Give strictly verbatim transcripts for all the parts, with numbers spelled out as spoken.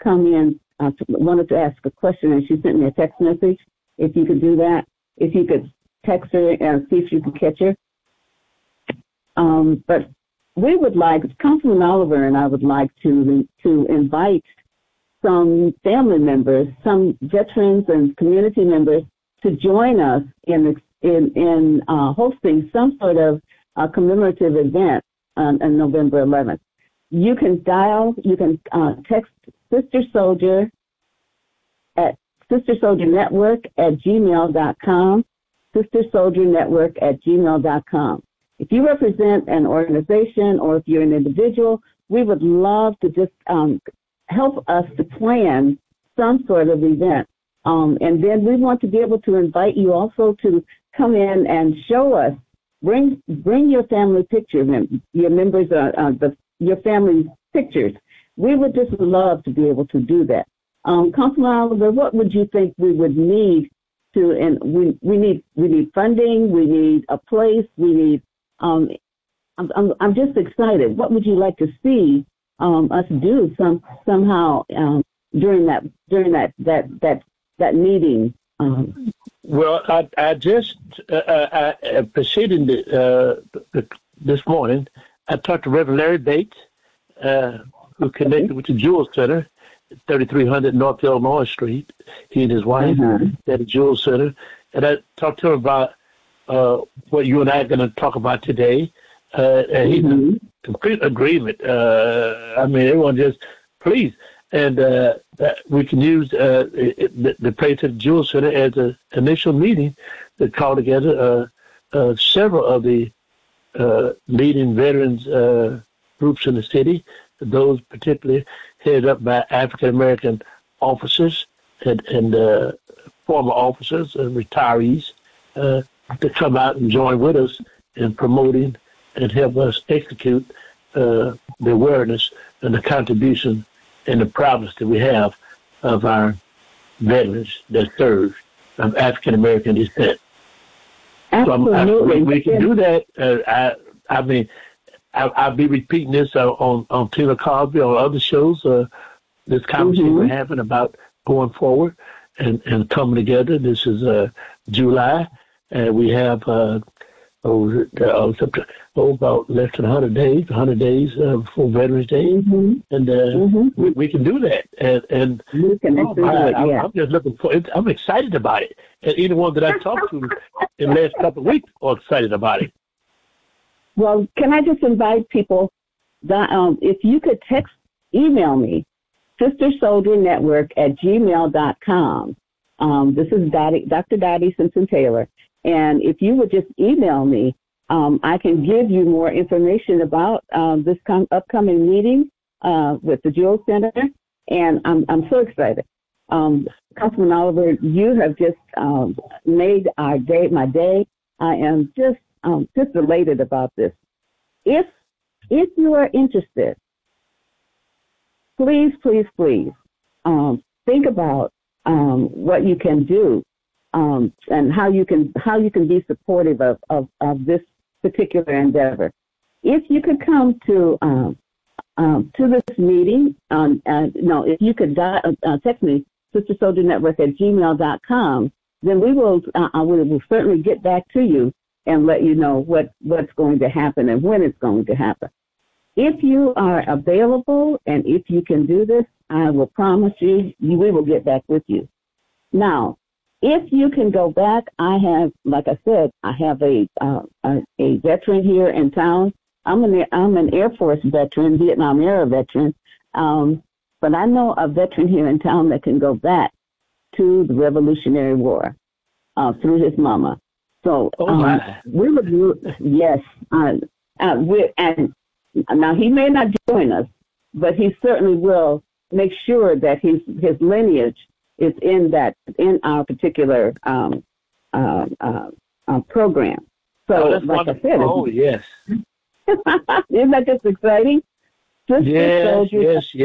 come in, uh, to, wanted to ask a question, and she sent me a text message. If you could do that, if you could text her and see if you could catch her. Um, but we would like, Councilman Oliver and I would like to to invite some family members, some veterans and community members to join us in in in uh, hosting some sort of uh, commemorative event on, on November eleventh. You can dial, you can uh, text Sister Soldier at Sister Soldier Network at gmail dot com, Sister Soldier Network at gmail dot com. If you represent an organization or if you're an individual, we would love to just um, help us to plan some sort of event. Um, and then we want to be able to invite you also to come in and show us, bring bring your family picture, your members, uh, uh, the, your family's pictures. We would just love to be able to do that. Um, Councilman Oliver, what would you think we would need to, and we, we need we need funding, we need a place, we need, um, I'm, I'm, I'm just excited. What would you like to see um, us do some somehow um, during that during that that that that meeting? Um, well, I, I just uh, I, preceding the, uh, the, this morning, I talked to Reverend Larry Bates, uh, who connected with the Jewel Center, thirty-three hundred North Illinois Street. He and his wife mm-hmm. at the Jewel Center, and I talked to him about uh, what you and I are going to talk about today. Uh, and he's mm-hmm. in complete agreement. Uh, I mean, everyone just please. And uh, we can use uh, the, the place at the Jewel Center as an initial meeting that called together uh, uh, several of the uh, leading veterans uh, groups in the city, those particularly headed up by African-American officers and, and uh, former officers and retirees uh, to come out and join with us in promoting and help us execute uh, the awareness and the contribution and the proudness that we have of our veterans that serve of African-American descent. Absolutely. So I, we, we can do that. Uh, I, I mean, I, I'll be repeating this uh, on, on Tina Cosby, on other shows, uh, this conversation mm-hmm. we're having about going forward and, and coming together. This is uh, July, and we have uh, oh, uh, oh, about less than one hundred days, one hundred days uh, before Veterans Day, mm-hmm. and uh, mm-hmm. we, we can do that. And, and we can oh, do I, it, yeah. I'm just looking for it. I'm excited about it. And anyone that I talked to in the last couple of weeks are excited about it. Well, can I just invite people that um, if you could text, email me, Sister Soldier Network at gmail dot com. Um, this is Dottie, Doctor Dottie Simpson-Taylor. And if you would just email me, um, I can give you more information about um, this com- upcoming meeting uh, with the Jewel Center. And I'm, I'm so excited. Um, Councilman Oliver, you have just um, made our day, my day. I am just um, just elated about this. If if you are interested, please, please, please um, think about um, what you can do. Um, and how you can how you can be supportive of, of, of this particular endeavor. If you could come to um, um, to this meeting, um, uh, no, if you could di- uh, text me, Sister Soldier Network at gmail dot com, then we will uh, I will, will certainly get back to you and let you know what, what's going to happen and when it's going to happen. If you are available and if you can do this, I will promise you, you we will get back with you. Now, if you can go back, I have, like I said, I have a uh, a, a veteran here in town. I'm an I'm an Air Force veteran, Vietnam era veteran, um, but I know a veteran here in town that can go back to the Revolutionary War uh, through his mama. So oh um, my. we would, yes, uh, uh, we and now he may not join us, but he certainly will make sure that his his lineage is in that in our particular um, uh, uh, uh, program. So, oh, like wonderful. I said, oh yes, isn't that just exciting? Sister yes, Soldier. yes,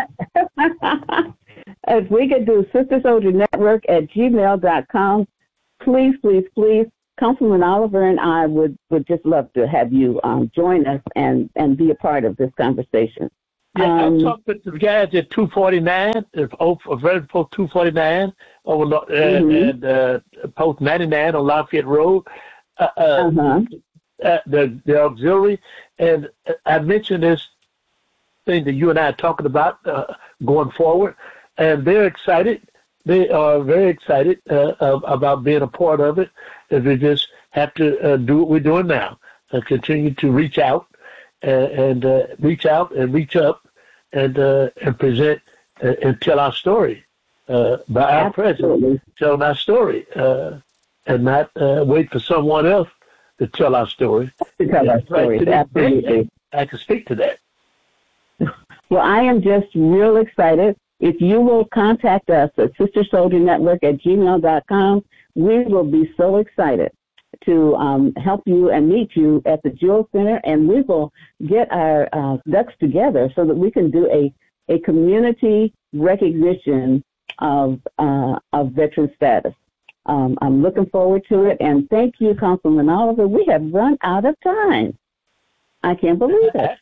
yes. If we could do Sister Soldier Network at gmail dot com, please, please, please, Councilman Oliver and I would, would just love to have you um, join us and, and be a part of this conversation. Yeah, Um, I talked with the guys at two forty-nine, over Veterans Post two forty-nine, over uh, mm-hmm. and uh, Post ninety-nine on Lafayette Road, uh, uh, uh-huh. uh, the the auxiliary, and I mentioned this thing that you and I are talking about uh, going forward, and they're excited. They are very excited uh, about being a part of it. And we just have to uh, do what we're doing now, uh, continue to reach out uh, and uh, reach out and reach up and uh, and present uh, and tell our story uh, by our presence, telling our story, uh, and not uh, wait for someone else to tell our story. To tell our story, right, absolutely. I can speak to that. Well, I am just real excited. If you will contact us at Sister Soldier Network at gmail dot com, we will be so excited to um, help you and meet you at the Jewel Center, and we will get our uh, ducks together so that we can do a, a community recognition of uh, of veteran status. Um, I'm looking forward to it, and thank you, Councilman Oliver. We have run out of time. I can't believe it.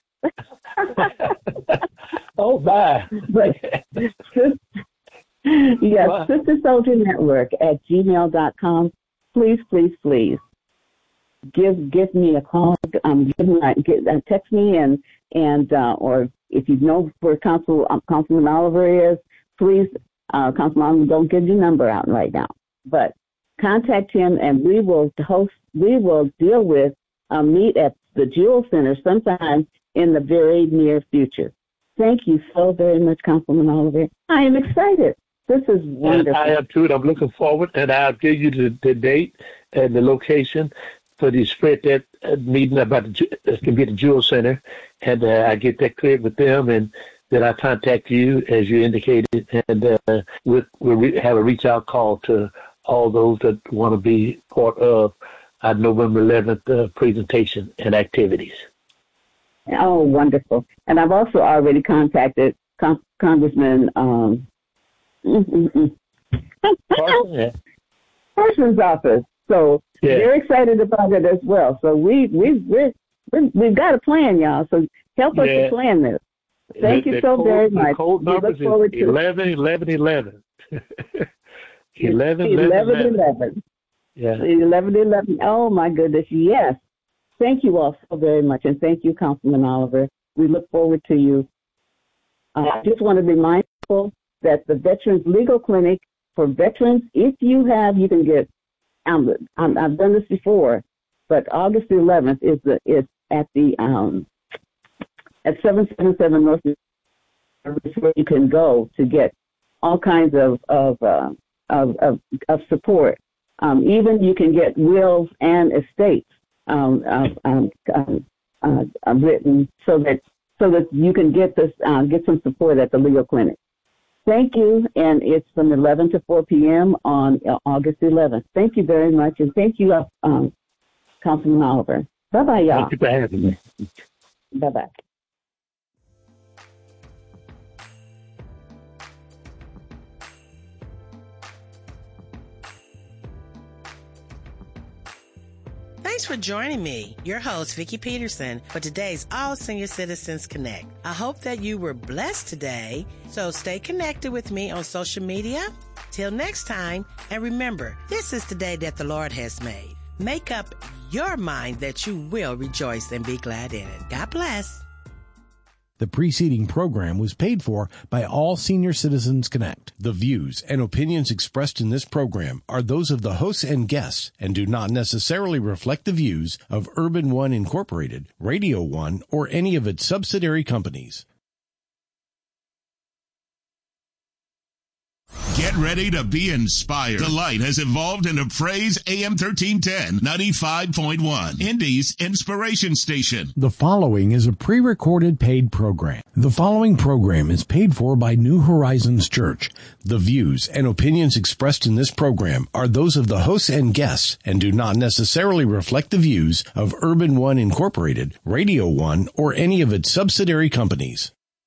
Oh, bye. But, yes, Wow. Sister Soldier Network at gmail dot com. Please, please, please give give me a call. Um, give me, get, uh, text me, and and uh, or if you know where Council um, Councilman Oliver is, please, uh, Councilman Oliver, don't give your number out right now, but contact him, and we will host. We will deal with a meet at the Jewel Center sometime in the very near future. Thank you so very much, Councilman Oliver. I am excited. This is wonderful. And I am too. I'm looking forward, and I'll give you the, the date and the location for the spread that uh, meeting about the it's going to be at the Jewel Center, and uh, I get that cleared with them, and then I contact you as you indicated, and uh, we'll, we'll re- have a reach out call to all those that want to be part of our November eleventh uh, presentation and activities. Oh, wonderful. And I've also already contacted Con- Congressman um, Carson, yeah. Carson's office. So yeah. they're excited about it as well. So we, we, we're, we're, we've got a plan, y'all. So help us yeah. to plan this. Thank the, you the so code, very the much. The code numbers is eleven, eleven, eleven. eleven, eleven, eleven. Yeah. eleven, eleven. Oh, my goodness. Yes. Thank you all so very much, and thank you, Councilman Oliver. We look forward to you. Uh, I just want to be mindful that the Veterans Legal Clinic for veterans, if you have, you can get, um, I've done this before, but August the eleventh is the is at the um, at seven seventy-seven North, where you can go to get all kinds of of uh, of, of, of support. Um, even you can get wills and estates. Um, uh, um, uh, uh, written so that so that you can get this uh, get some support at the legal clinic. Thank you, and it's from eleven to four p.m. on uh, August eleventh. Thank you very much, and thank you, uh, um, Councilman Oliver. Bye bye, y'all. Thank you for having me. Bye bye. Thanks for joining me, your host, Vicki Peterson, for today's All Senior Citizens Connect. I hope that you were blessed today, so stay connected with me on social media. Till next time, and remember, this is the day that the Lord has made. Make up your mind that you will rejoice and be glad in it. God bless. The preceding program was paid for by All Senior Citizens Connect. The views and opinions expressed in this program are those of the hosts and guests and do not necessarily reflect the views of Urban One Incorporated, Radio One, or any of its subsidiary companies. Get ready to be inspired. The Light has evolved into Praise A M thirteen ten, ninety-five point one, Indy's Inspiration Station. The following is a pre-recorded paid program. The following program is paid for by New Horizons Church. The views and opinions expressed in this program are those of the hosts and guests and do not necessarily reflect the views of Urban One Incorporated, Radio One, or any of its subsidiary companies.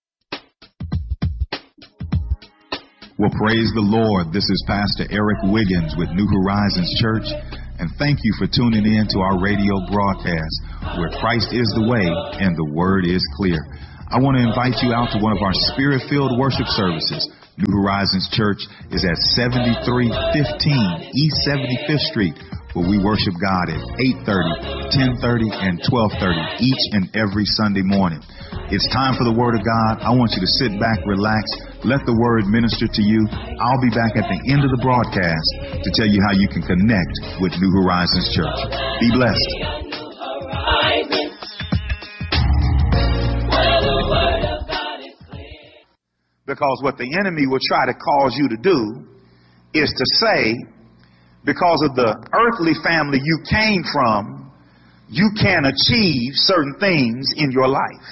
Well, praise the Lord. This is Pastor Eric Wiggins with New Horizons Church, and thank you for tuning in to our radio broadcast where Christ is the way and the word is clear. I want to invite you out to one of our spirit-filled worship services. New Horizons Church is at seventy-three fifteen East seventy-fifth Street, where we worship God at eight thirty, ten thirty, and twelve thirty each and every Sunday morning. It's time for the Word of God. I want you to sit back, relax, let the Word minister to you. I'll be back at the end of the broadcast to tell you how you can connect with New Horizons Church. Be blessed. Because what the enemy will try to cause you to do is to say, because of the earthly family you came from, you can achieve certain things in your life.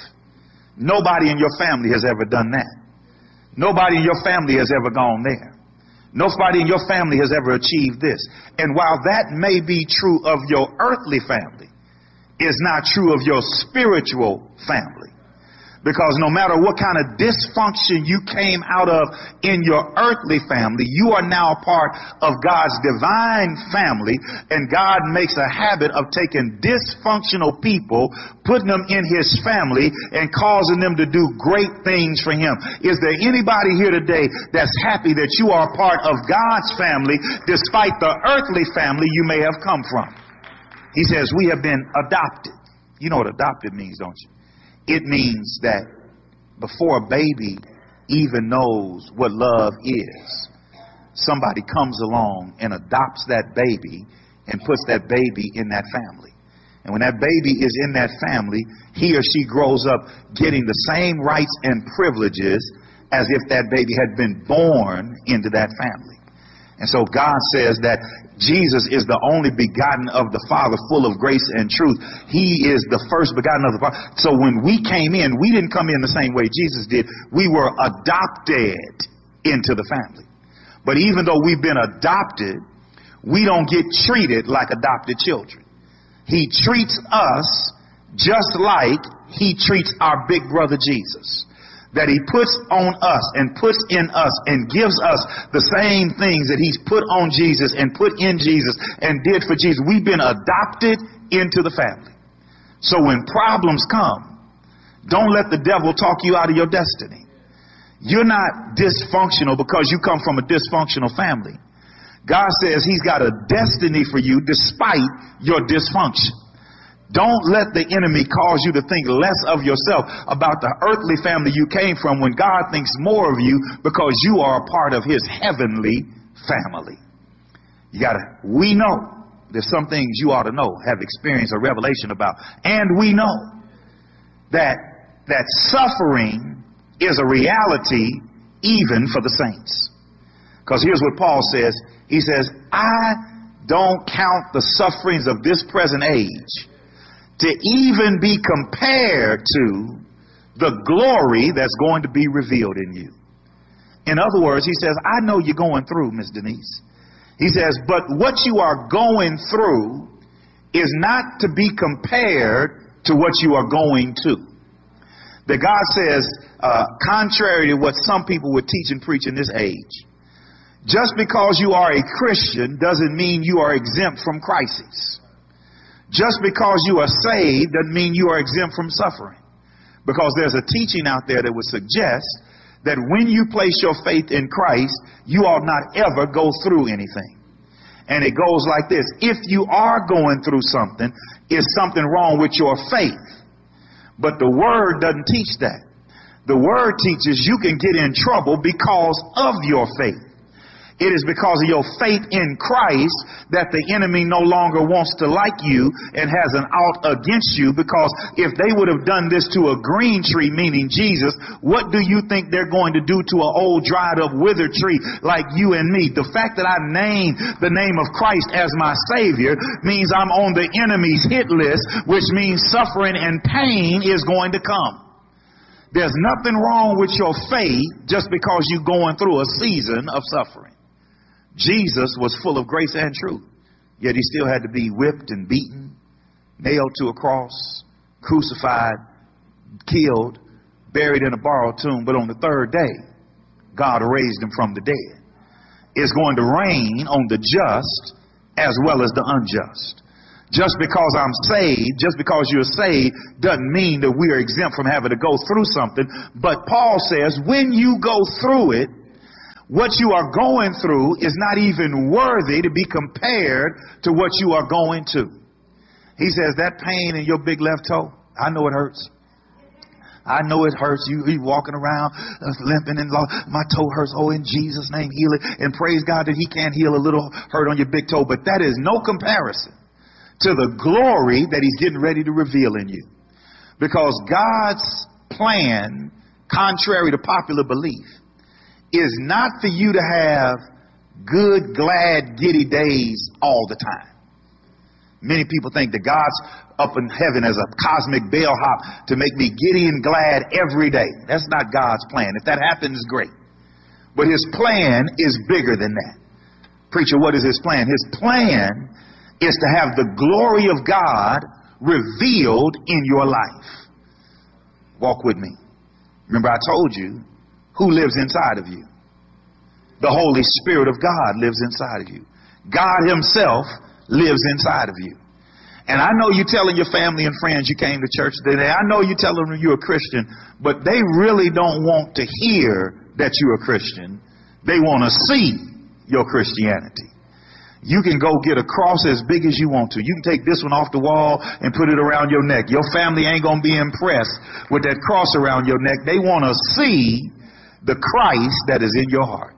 Nobody in your family has ever done that. Nobody in your family has ever gone there. Nobody in your family has ever achieved this. And while that may be true of your earthly family, it's not true of your spiritual family. Because no matter what kind of dysfunction you came out of in your earthly family, you are now a part of God's divine family, and God makes a habit of taking dysfunctional people, putting them in his family, and causing them to do great things for him. Is there anybody here today that's happy that you are a part of God's family despite the earthly family you may have come from? He says we have been adopted. You know what adopted means, don't you? It means that before a baby even knows what love is, somebody comes along and adopts that baby and puts that baby in that family. And when that baby is in that family, he or she grows up getting the same rights and privileges as if that baby had been born into that family. And so God says that Jesus is the only begotten of the Father, full of grace and truth. He is the first begotten of the Father. So when we came in, we didn't come in the same way Jesus did. We were adopted into the family. But even though we've been adopted, we don't get treated like adopted children. He treats us just like he treats our big brother Jesus. That he puts on us and puts in us and gives us the same things that he's put on Jesus and put in Jesus and did for Jesus. We've been adopted into the family. So when problems come, don't let the devil talk you out of your destiny. You're not dysfunctional because you come from a dysfunctional family. God says he's got a destiny for you despite your dysfunction. Don't let the enemy cause you to think less of yourself about the earthly family you came from when God thinks more of you because you are a part of his heavenly family. You gotta, we know there's some things you ought to know, have experienced a revelation about. And we know that, that suffering is a reality even for the saints. Because here's what Paul says. He says, I don't count the sufferings of this present age to even be compared to the glory that's going to be revealed in you. In other words, he says, I know you're going through, Miss Denise. He says, but what you are going through is not to be compared to what you are going to. That God says, uh, contrary to what some people would teach and preach in this age, just because you are a Christian doesn't mean you are exempt from crises. Just because you are saved doesn't mean you are exempt from suffering. Because there's a teaching out there that would suggest that when you place your faith in Christ, you ought not ever go through anything. And it goes like this. If you are going through something, is something wrong with your faith? But the Word doesn't teach that. The Word teaches you can get in trouble because of your faith. It is because of your faith in Christ that the enemy no longer wants to like you and has an out against you, because if they would have done this to a green tree, meaning Jesus, what do you think they're going to do to an old dried up withered tree like you and me? The fact that I name the name of Christ as my Savior means I'm on the enemy's hit list, which means suffering and pain is going to come. There's nothing wrong with your faith just because you're going through a season of suffering. Jesus was full of grace and truth, yet he still had to be whipped and beaten, nailed to a cross, crucified, killed, buried in a borrowed tomb. But on the third day, God raised him from the dead. It's going to rain on the just as well as the unjust. Just because I'm saved, just because you're saved, doesn't mean that we are exempt from having to go through something. But Paul says when you go through it, what you are going through is not even worthy to be compared to what you are going to. He says that pain in your big left toe, I know it hurts. I know it hurts. You, you walking around uh, limping and my toe hurts. Oh, in Jesus' name, heal it. And praise God that he can't heal a little hurt on your big toe. But that is no comparison to the glory that he's getting ready to reveal in you. Because God's plan, contrary to popular belief, is not for you to have good, glad, giddy days all the time. Many people think that God's up in heaven as a cosmic bellhop to make me giddy and glad every day. That's not God's plan. If that happens, great. But his plan is bigger than that. Preacher, what is his plan? His plan is to have the glory of God revealed in your life. Walk with me. Remember, I told you who lives inside of you. The Holy Spirit of God lives inside of you. God himself lives inside of you. And I know you're telling your family and friends you came to church today. I know you're telling them you're a Christian, but they really don't want to hear that you're a Christian. They want to see your Christianity. You can go get a cross as big as you want to. You can take this one off the wall and put it around your neck. Your family ain't going to be impressed with that cross around your neck. They want to see the Christ that is in your heart.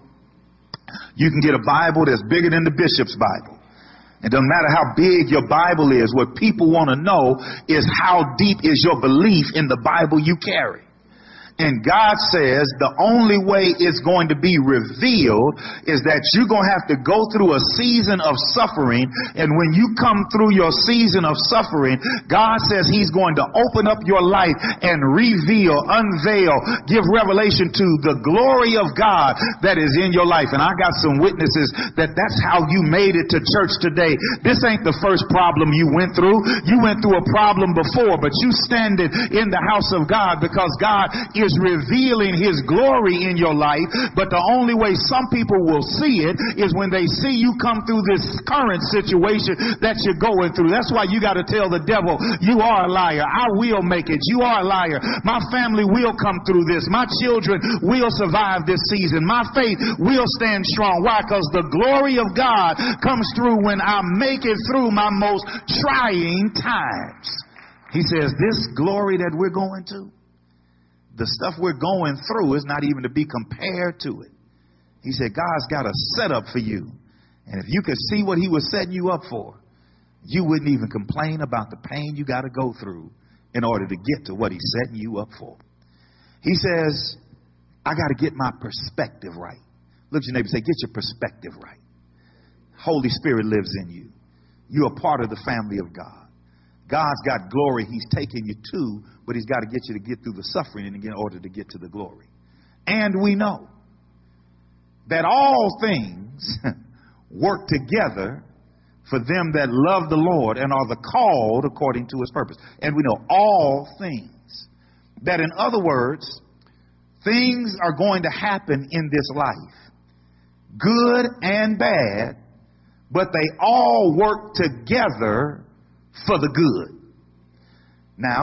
You can get a Bible that's bigger than the bishop's Bible. It doesn't matter how big your Bible is. What people want to know is how deep is your belief in the Bible you carry. And God says the only way it's going to be revealed is that you're going to have to go through a season of suffering. And when you come through your season of suffering, God says he's going to open up your life and reveal, unveil, give revelation to the glory of God that is in your life. And I got some witnesses that that's how you made it to church today. This ain't the first problem you went through. You went through a problem before, but you standing in the house of God because God is is revealing his glory in your life. But the only way some people will see it is when they see you come through this current situation that you're going through. That's why you got to tell the devil, you are a liar. I will make it. You are a liar. My family will come through this. My children will survive this season. My faith will stand strong. Why? Because the glory of God comes through when I make it through my most trying times. He says this glory that we're going to, the stuff we're going through is not even to be compared to it. He said, God's got a setup for you. And if you could see what he was setting you up for, you wouldn't even complain about the pain you got to go through in order to get to what he's setting you up for. He says, I got to get my perspective right. Look at your neighbor and say, get your perspective right. Holy Spirit lives in you. You're a part of the family of God. God's got glory he's taking you to, but he's got to get you to get through the suffering in order to get to the glory. And we know that all things work together for them that love the Lord and are the called according to his purpose. And we know all things. That in other words, things are going to happen in this life, good and bad, but they all work together for the good. Now,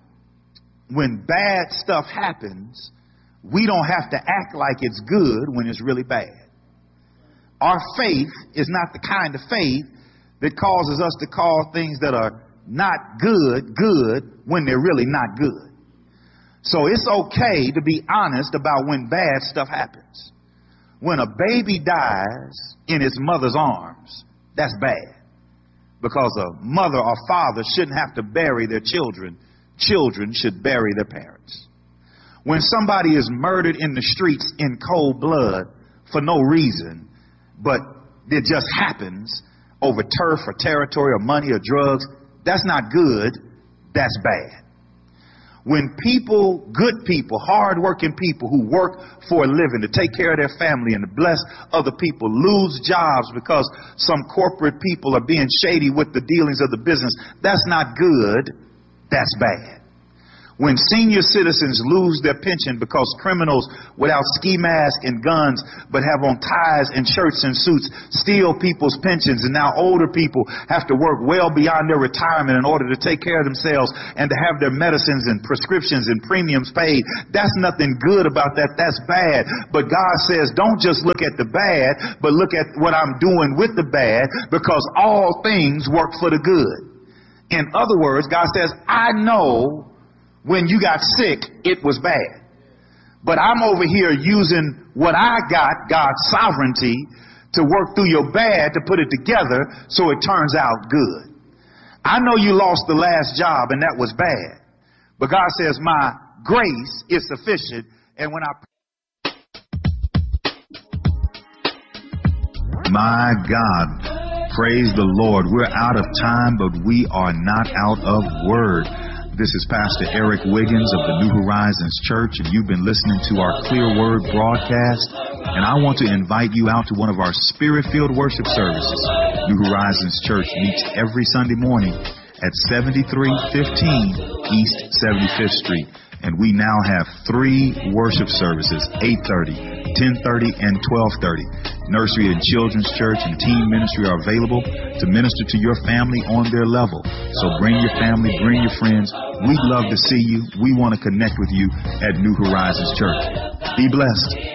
when bad stuff happens, we don't have to act like it's good when it's really bad. Our faith is not the kind of faith that causes us to call things that are not good, good when they're really not good. So it's okay to be honest about when bad stuff happens. When a baby dies in its mother's arms, that's bad. Because a mother or father shouldn't have to bury their children. Children should bury their parents. When somebody is murdered in the streets in cold blood for no reason, but it just happens over turf or territory or money or drugs, that's not good. That's bad. When people, good people, hardworking people who work for a living to take care of their family and to bless other people lose jobs because some corporate people are being shady with the dealings of the business, that's not good. That's bad. When senior citizens lose their pension because criminals without ski masks and guns but have on ties and shirts and suits steal people's pensions, and now older people have to work well beyond their retirement in order to take care of themselves and to have their medicines and prescriptions and premiums paid. That's nothing good about that. That's bad. But God says don't just look at the bad, but look at what I'm doing with the bad, because all things work for the good. In other words, God says, I know when you got sick, it was bad. But I'm over here using what I got, God's sovereignty, to work through your bad to put it together so it turns out good. I know you lost the last job and that was bad. But God says, my grace is sufficient. And when I... My God, praise the Lord. We're out of time, but we are not out of word. This is Pastor Eric Wiggins of the New Horizons Church, and you've been listening to our Clear Word broadcast. And I want to invite you out to one of our Spirit-filled worship services. New Horizons Church meets every Sunday morning at seventy-three fifteen East seventy-fifth Street. And we now have three worship services, eight thirty, ten thirty, and twelve thirty. Nursery and Children's Church and Teen Ministry are available to minister to your family on their level. So bring your family, bring your friends. We'd love to see you. We want to connect with you at New Horizons Church. Be blessed.